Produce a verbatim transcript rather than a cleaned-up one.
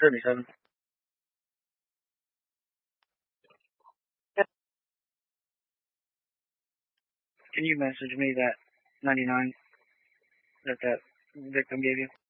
seventy-seven. Can you message me that ninety-nine that that victim gave you?